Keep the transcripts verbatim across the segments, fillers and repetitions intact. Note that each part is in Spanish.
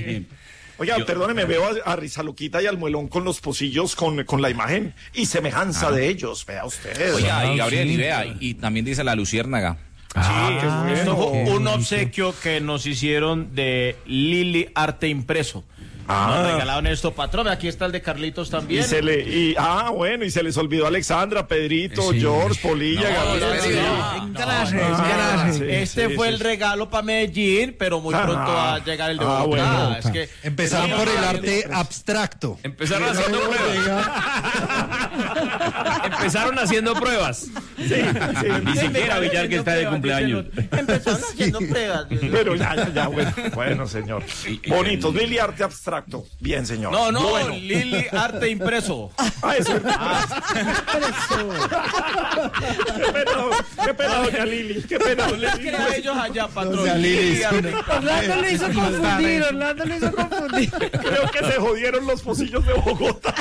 Sí. Oiga, Yo- perdóneme, veo a, a Rizaloquita y al Muelón con los pocillos con, con la imagen y semejanza de ellos, vea usted. Oiga, y Gabriel, sí. y vea, y también dice la luciérnaga. Sí, qué bueno. Esto fue un obsequio que nos hicieron de Lili Arte Impreso. Ah. Nos regalaron esto, patrón. Aquí está el de Carlitos Y también. se le, y, ah, bueno, y se les olvidó Alexandra, Pedrito, Sí. George, Polilla, No, Gabriel. espere, sí. no. Gracias, Ah, gracias. sí, Este sí, fue sí, el sí. regalo para Medellín, pero muy Ah. pronto va a llegar el de Ah, Bogotá. bueno. Es que Empezaron por el arte abstracto. Empezaron haciendo pruebas. Empezaron haciendo pruebas. Ni siquiera Villar que está de cumpleaños. Empezaron haciendo pruebas. Pero ya, ya, ya, bueno, bueno, señor. Bonitos, Lili Arte Abstracto. Bien, señor. No, no, Bueno. Lili Arte Impreso. Ah, eso es verdad. Qué pena, qué pena, doña Lili. Qué pena, Les Lili. creo a ellos allá, patrón. Doña Lili, Lili sí, Arte no. Orlando lo hizo confundir, Orlando lo hizo confundir. Creo que se jodieron los pocillos de Bogotá.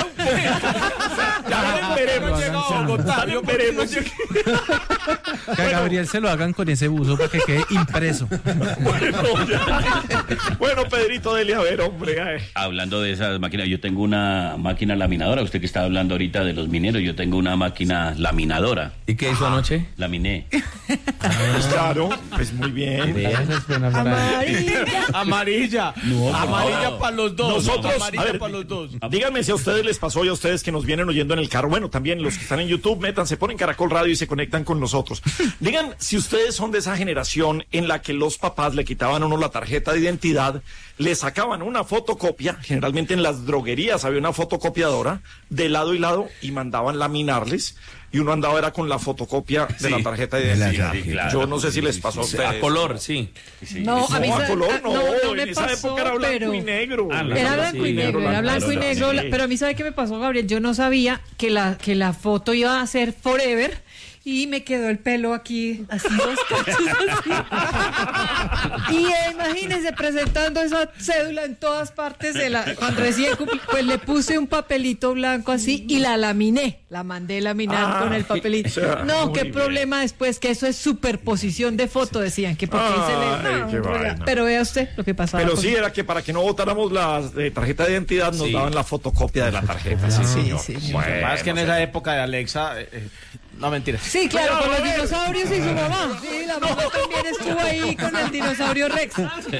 Ya veremos. llegado a Bogotá. Ya veremos. Que a Gabriel se lo hagan con ese buzo para que quede impreso. Bueno, ya. Bueno, Pedrito, dele a ver, hombre. ay. Hablando de esas máquinas, yo tengo una máquina laminadora. Usted que está hablando ahorita de los mineros, yo tengo una máquina laminadora. ¿Y qué hizo anoche? Laminé. Pues claro, pues muy bien. Amarilla. Amarilla. Amarilla para los dos. Nosotros, a Amarilla ver, para los dos. díganme si a ustedes les pasó y a ustedes que nos vienen oyendo en el carro. Bueno, también los que están en YouTube, métanse, ponen Caracol Radio y se conectan con nosotros. Digan si ustedes son de esa generación en la que los papás le quitaban a uno la tarjeta de identidad, le sacaban una fotocopia, generalmente en las droguerías había una fotocopiadora, de lado y lado, y mandaban laminarles, y uno andaba era con la fotocopia de Sí. la tarjeta de De la identidad. tarjeta. Claro. Yo no sé si les pasó a ustedes. A color, sí. No, a mí No, a sa- color ah, no, no, no en me esa pasó, época era blanco pero y negro. Ah, la- era Sí, blanco y negro, negro, era blanco y blanco, negro, sí. la- pero a mí sabe qué me pasó, Gabriel, yo no sabía que la que la foto iba a ser forever y me quedó el pelo aquí así dos cachos así. Y eh, imagínense presentando esa cédula en todas partes de la cuando recién cumplí, pues le puse un papelito blanco así y la laminé, la mandé laminar Ah, con el papelito. o sea, No, muy qué bien. problema después que eso es superposición de foto, decían que porque Ay, se le qué no, vaina. pero vea usted lo que pasaba. Pero con- sí, era que para que no votáramos la eh, tarjeta de identidad nos Sí. daban la fotocopia de la tarjeta. Sí, señor. sí, sí. Bueno, Lo que pasa es que en sí. esa época de Alexa, eh, eh, no mentira. Sí, claro, con los a ver. dinosaurios y su mamá. Sí, la mamá también estuvo ahí con el dinosaurio Rex.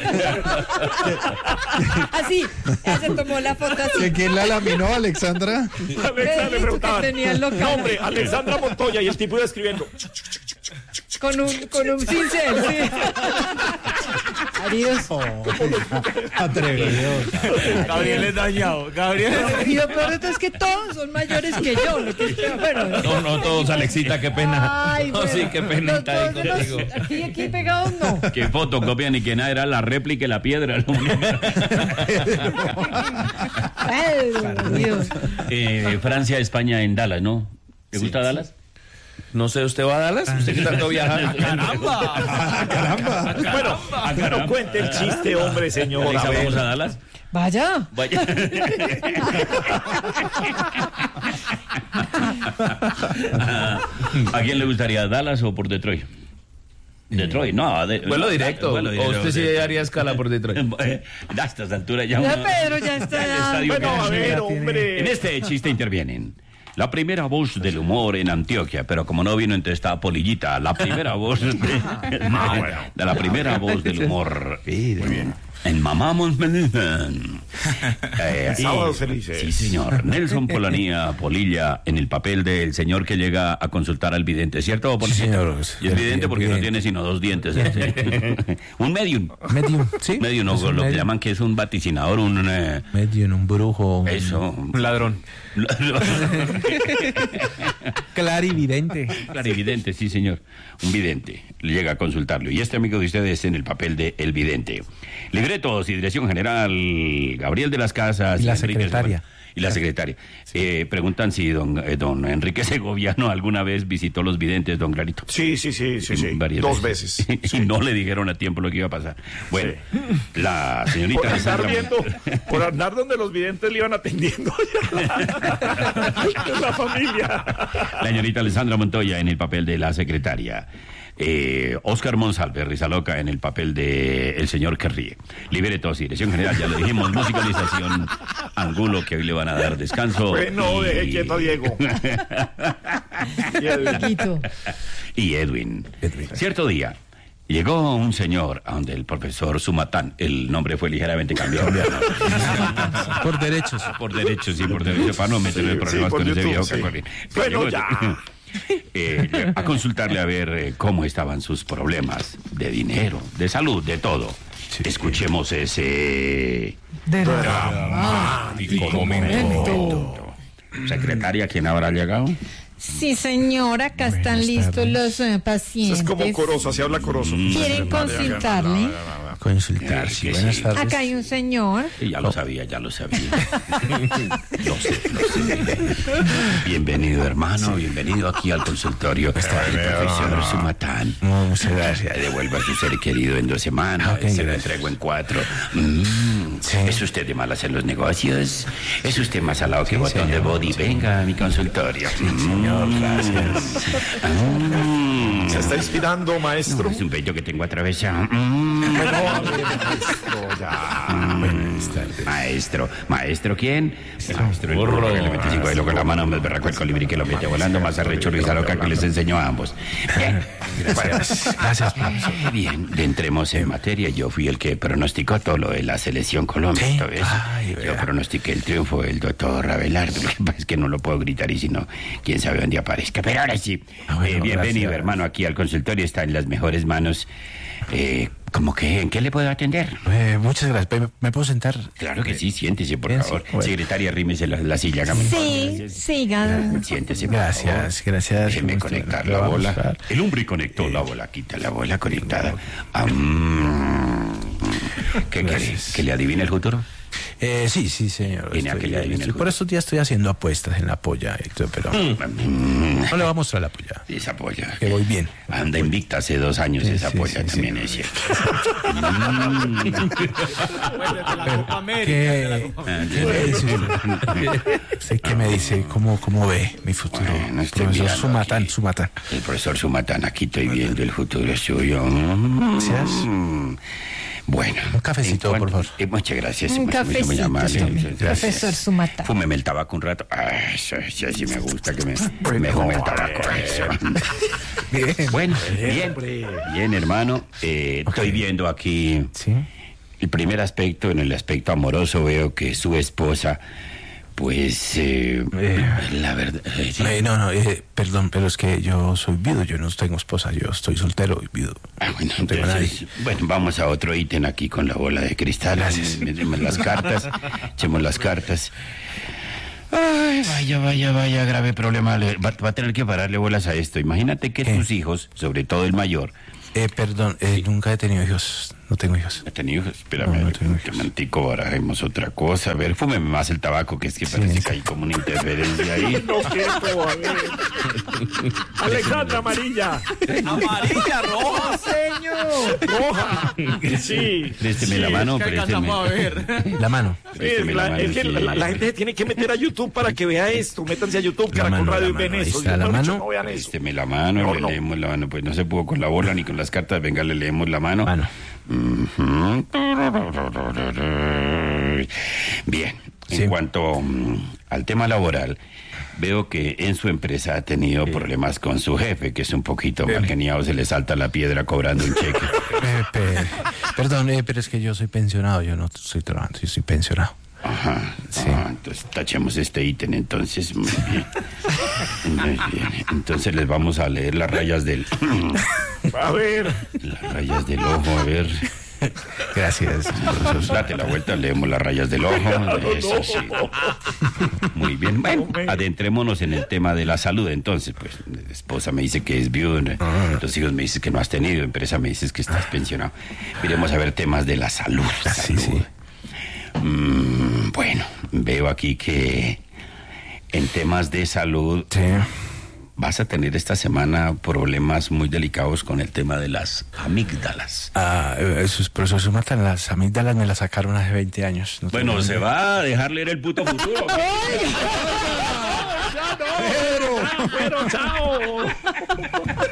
Así, ella se tomó la foto así. ¿Que quién la laminó, Alexandra? Alexa le Pedrito, preguntaban. que tenía el local. No, hombre, Alexandra Montoya y el tipo iba escribiendo. Con un, con un cincel, sí. Adiós. Atrevido. Gabriel es dañado. Gabriel es Y lo peor de todo es que todos son mayores que yo. Lo que es peor. Bueno, No, no todos, Alexita, qué pena. ay, No, bueno. sí, qué pena Los está ahí dos de los- contigo. Aquí, aquí pegados no. Que fotocopia ni que nada, era la réplica y la piedra. lo único. Ay, Dios. Eh, Francia, España en Dallas, ¿no? ¿Te gusta Dallas? No sé, ¿usted va a Dallas? ¿Usted que tanto viaja? ¡Caramba! ¡Caramba! Bueno, no cuente el chiste, hombre, señor. Alexa, A ver. ¿vamos a Dallas? Vaya. Vaya. ¿A quién le gustaría, Dallas o por Detroit? Detroit, no. De, Vuelo directo. vuelo ¿O usted sí de- haría escala por Detroit? A estas alturas ya Ya uno- Pedro ya está. El ya- estadio Bueno, a queda- ver, hombre. En este chiste intervienen la primera voz del humor en Antioquia, pero como no vino, entonces está Polillita, la primera voz de, de la primera voz del humor. Muy bien. En Mamamos Menezan. Eh, Sábados y- felices. Sí, señor. Nelson Polanía, Polilla, en el papel del señor que llega a consultar al vidente, ¿cierto, Polilla? señor. Y es vidente porque no Vidente. tiene sino dos dientes. ¿eh? Un medium. Medium, ¿sí? Medium, no, Es un lo que medium. llaman que es un vaticinador, un... eh, Medium, un brujo. un- eso. Un ladrón. Clarividente. Clarividente, sí, señor. Un vidente. Le llega a consultarlo. Y este amigo de ustedes en el papel de el vidente. Libretos y dirección general, Gabriel de las Casas. Y la Enrique secretaria. Segovia- Y la secretaria. Eh, preguntan si don, eh, don Enrique Segoviano alguna vez visitó los videntes, don Clarito. Sí, sí, sí, sí, sí. Varias Dos veces. Y no le dijeron a tiempo lo que iba a pasar. Bueno, la señorita Por andar Alessandra viendo, Montoya. por andar donde los videntes le iban atendiendo la familia. La señorita Alessandra Montoya en el papel de la secretaria. Eh, Oscar Monsalve, Risa Loca, en el papel de El Señor que Ríe. Libretos y dirección general, ya lo dijimos, musicalización Angulo, que hoy le van a dar descanso. Bueno, y... deje quieto a Diego. Dieguito. y Edwin. Edwin. Cierto día, llegó un señor a donde el profesor Sumatán, el nombre fue ligeramente cambiado. Por derechos. Por derechos, sí, por derechos, para no meterle Sí, problemas sí, por con ese YouTube, viejo sí. Cacolín. Bueno, Llegó- ya. Eh, a consultarle a ver eh, cómo estaban sus problemas de dinero, de salud, de todo. Escuchemos ese Dramático momento. Secretaria, ¿quién habrá llegado? Sí, señora, acá están listos los eh, pacientes. Es como coroso, así habla coroso. ¿Quieren consultarle? Consultar, sí. Sí, Buenas sí. tardes. Acá hay un señor. Sí, ya lo sabía, ya lo sabía. Lo sé, lo sé. Bienvenido, hermano, bienvenido aquí al consultorio del profesor Sumatán. No, muchas gracias. Devuelva a su ser querido en dos semanas, Ok, se lo gracias. entrego en cuatro. Mm, Sí. ¿Es usted de malas en los negocios? ¿Es usted más salado que Sí, botón de señor. body? Venga a mi consultorio. Señor, gracias. Mm. Se está inspirando, maestro. Es un pecho que tengo atravesado. Mm. Bueno, a ver, maestro, ya. Buenas tardes. Maestro, ¿maestro quién? El maestro el burro que le mete cinco de con la mano, más berraco el colibrí que lo mete volando, más arrecho Risa Loca que les enseñó a ambos. Bien, Gracias. Gracias, profesor. bien, entremos en materia. Yo fui el que pronosticó todo lo de la selección Colombia, Sí. ¿todo eso? Ay, Yo vea. pronostiqué el triunfo del doctor Abelardo. Lo que pasa es que no lo puedo gritar y si no, quién sabe dónde aparezca. Pero ahora sí, Ah, bueno, eh, bienvenido, gracias. hermano, aquí al consultorio. Está en las mejores manos. Eh, ¿Cómo que? ¿En qué le puedo atender? Eh, muchas gracias. ¿Me, me puedo sentar? Claro que sí, siéntese, por Bien, favor. sí, bueno. Secretaria, rímese la, la silla. hágame el favor, Sí, gracias. siga. Siéntese, por Gracias, favor. gracias. Déjeme ¿Cómo está? conectar Lo la vamos a bola. usar. El hombre conectó la bola, quita la bola conectada. Ah, mm. ¿Qué quiere? Gracias. ¿Que le adivine el futuro? Eh, sí, sí, señor. Viene a que le adivine el estoy- juego. por estos días estoy haciendo apuestas en la polla, y todo, pero Mm. no le voy a mostrar la polla. Esa polla. Que voy bien. Anda invicta hace dos años Sí, esa sí, polla, sí, también sí. es cierto. ¿Qué, qué me dice? ¿Usted qué me dice? ¿Cómo, cómo ve mi futuro? Bueno, estoy Profesor mirando Sumatán, aquí. Sumatán. El profesor Sumatán, aquí estoy viendo el futuro suyo. Mm. Gracias. Bueno. Un cafecito, en por cuanto- favor. eh, muchas gracias. Un muy- muy cafecito, amable. tome, Gracias. profesor Sumatán. Fúmeme el tabaco un rato. Ah, eso, eso sí me gusta que me, me fume el tabaco. Eso. Bien. Bueno, bien, bien, hermano. Eh, Estoy viendo aquí Sí. el primer aspecto. En el aspecto amoroso veo que su esposa, pues, eh, Eh. la verdad... eh, sí. Eh, no, no, eh, perdón, pero es que yo soy viudo, yo no tengo esposa, yo estoy soltero y viudo. Ah, bueno, no tengo entonces, nadie. bueno, vamos a otro ítem aquí con la bola de cristal. Gracias. Metemos las cartas, echemos las cartas. Ay, vaya, vaya, vaya, grave problema. Le- Va, va a tener que pararle bolas a esto. Imagínate que ¿Qué? tus hijos, sobre todo el mayor, Eh, perdón, eh, nunca he tenido hijos, no tengo hijos. ¿ha tenido hijos? Espérame, No, no un tengo hijos. momentico, barajemos otra cosa. A ver, fúmeme más el tabaco, que es que Sí, parece sí. que hay como una interferencia ahí. No quiero, a ver. Alejandra Amarilla. Amarilla, roja. Señor. Roja. Sí. Présteme la mano, que présteme. alcanzamos a ver. La mano. Sí, Présteme la, la mano, es que sí. la, la gente tiene que meter a YouTube para que vea esto. Métanse a YouTube, La Caracol mano, Radio la y ven mano, ahí eso. está, Yo, la mejor dicho, mano. no vean eso. Présteme la mano, No, le no. leemos la mano. Pues no se pudo con la bola ni con las cartas. Venga, le leemos la mano. Mano. Ujú. Bien, en Sí. cuanto mm, al tema laboral, veo que en su empresa ha tenido problemas con su jefe, que es un poquito mal geniado, se le salta la piedra cobrando un cheque. Eh, pe- perdón, eh, pero es que yo soy pensionado, yo no estoy trabajando, yo soy pensionado. Ajá, Sí. ah, entonces tachemos este ítem, entonces, muy bien. Muy bien. Entonces les vamos a leer las rayas del... A ver. Las rayas del ojo, a ver... Gracias, profesor. Date la vuelta, leemos las rayas del ojo. Eso sí. Muy bien. Bueno, adentrémonos en el tema de la salud. Entonces, pues, la esposa me dice que es viuda, los hijos me dicen que no has tenido, empresa me dices que estás pensionado. Miremos a ver temas de la salud. Sí, salud. sí. Mm, bueno, veo aquí que en temas de salud Sí. vas a tener esta semana problemas muy delicados con el tema de las amígdalas. Ah, eh, esos profesor Sumatán, las amígdalas me las sacaron hace veinte años. No Bueno, tengo se ni- va a dejar leer el puto futuro. Pero, pero, chao.